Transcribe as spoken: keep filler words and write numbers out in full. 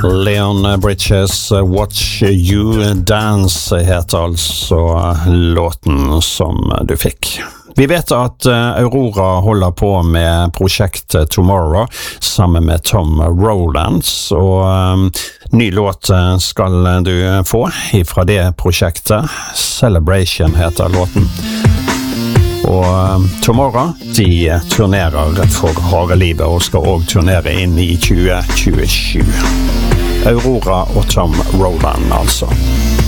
Leon Bridges, Watch You Dance heter altså låten som du fikk. Vi vet at Aurora holder på med prosjektet Tomorrow sammen med Tom Rowlands, og um, ny låt skal du få ifra det prosjektet. Celebration heter låten. Og um, Tomorrow, de turnerer for harde livet og skal også turnere inn i tjue tjuesju. Aurora og Tom Rowland altså.